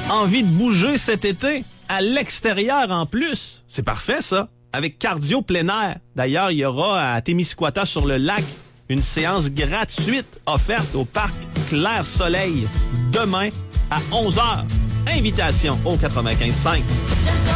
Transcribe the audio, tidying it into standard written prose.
Envie de bouger cet été? À l'extérieur en plus? C'est parfait, ça. Avec cardio plein air. D'ailleurs, il y aura à Témiscouata sur le lac une séance gratuite offerte au parc Clair Soleil demain à 11h. Invitation au 95.5.